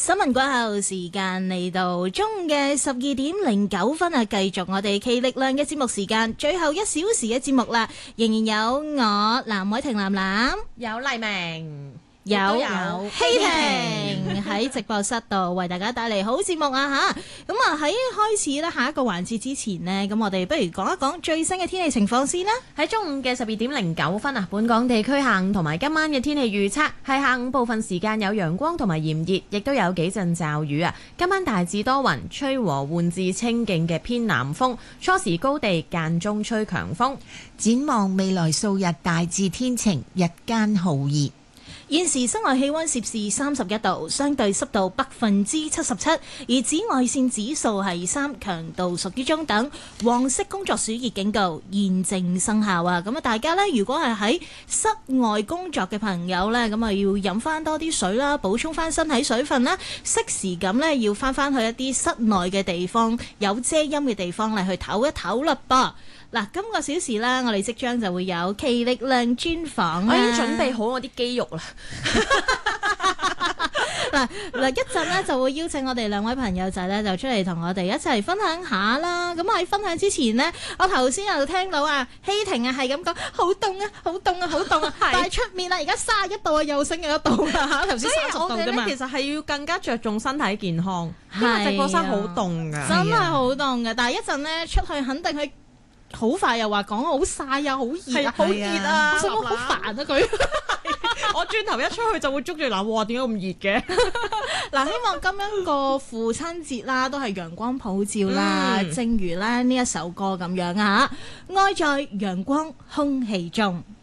新聞過後時間嚟到中午嘅12:09啊，繼續我哋企力量嘅節目時間，最後1小時嘅節目啦，仍然有我藍偉婷藍， 有黎明， 有希婷婷喺直播室度為大家帶嚟好節目啊吓！咁啊喺開始咧下一個環節之前呢，咁我哋不如講一講最新嘅天氣情況先啦。 喺中午嘅12:09啊，本港地區下午同埋今晚嘅天氣預測係下午部分時間有陽光同埋炎熱，亦都有幾陣驟雨啊。今晚大致多雲，吹和緩至清勁嘅偏南風，初時高地間中吹強風。 展望未來數日大致天晴，日間酷熱。 現時室外氣溫攝氏31度，相對濕度77%，而紫外線指數係3，強度屬於中等。黃色工作暑熱警告現正生效啊！咁啊，大家呢，如果係喺室外工作嘅朋友呢，咁啊要飲翻多啲水啦，補充翻身體水分啦，適時咁呢，要翻去一啲室內嘅地方，有遮陰嘅地方嚟去唞一唞啦噃。嗱，今個小時啦，我哋即將就會有企力量專訪。 我已經準備好我啲肌肉啦。 嗱，一陣呢就會邀請我哋2位朋友仔呢，就出嚟同我哋一齊分享下啦。咁喺分享之前呢，我頭先又聽到啊，希婷啊係咁講，好凍啊，好凍啊，好凍啊！但係出面啦，而家31度啊，又升咗1度啦嚇，頭先30度㗎嘛。 其實係要更加着重身體健康，因為直播室好凍㗎， 真係好凍㗎。但係一陣呢，出去肯定係。好快又話講好曬啊，好熱啊， 好熱啊， 好煩啊佢。 我轉頭一出去就會捉住嗱，哇點解咁熱嘅？ 嗱，希望今日個父親節啦，都係陽光普照啦，正如咧呢一首歌咁樣啊，愛在陽光空氣中。